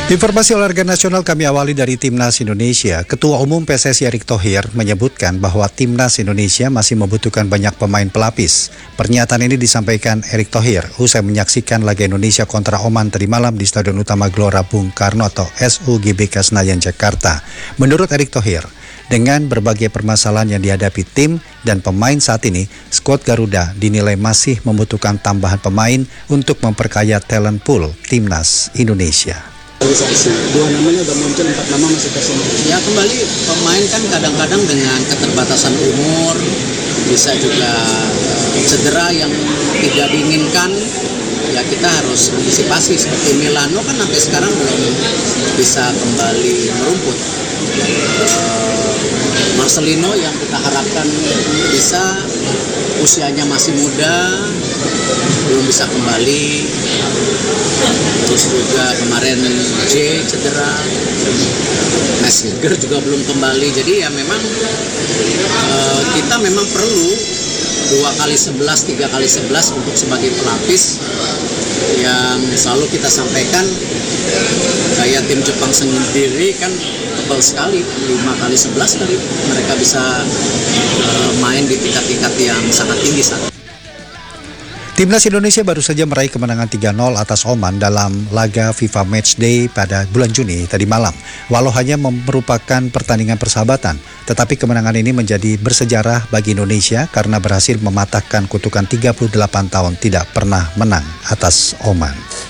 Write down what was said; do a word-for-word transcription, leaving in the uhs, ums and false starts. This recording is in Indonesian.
Informasi olahraga nasional kami awali dari Timnas Indonesia. Ketua Umum P S S I Erick Thohir menyebutkan bahwa Timnas Indonesia masih membutuhkan banyak pemain pelapis. Pernyataan ini disampaikan Erick Thohir usai menyaksikan laga Indonesia kontra Oman tadi malam di Stadion Utama Gelora Bung Karno atau S U G B K Senayan, Jakarta. Menurut Erick Thohir, dengan berbagai permasalahan yang dihadapi tim dan pemain saat ini, skuad Garuda dinilai masih membutuhkan tambahan pemain untuk memperkaya talent pool Timnas Indonesia. Dua namanya udah muncul, empat nama masih kosong. Ya kembali pemain kan kadang-kadang dengan keterbatasan umur bisa juga uh, cedera yang tidak diinginkan. Ya kita harus antisipasi, seperti Milano kan sampai sekarang belum bisa kembali merumput. Uh, Marcelino yang kita harapkan bisa, usianya masih muda, belum bisa kembali. Terus juga kemarin J cedera, Messenger juga belum kembali. Jadi ya memang uh, kita memang perlu dua kali sebelas, tiga kali sebelas untuk sebagai pelapis yang selalu kita sampaikan. Kayak tim Jepang sendiri kan tebal sekali, lima kali sebelas kali mereka bisa uh, main di tingkat-tingkat yang sangat tinggi saat ini. Timnas Indonesia baru saja meraih kemenangan tiga nol atas Oman dalam laga FIFA Matchday pada bulan Juni tadi malam. Walau hanya merupakan pertandingan persahabatan, tetapi kemenangan ini menjadi bersejarah bagi Indonesia karena berhasil mematahkan kutukan tiga puluh delapan tahun tidak pernah menang atas Oman.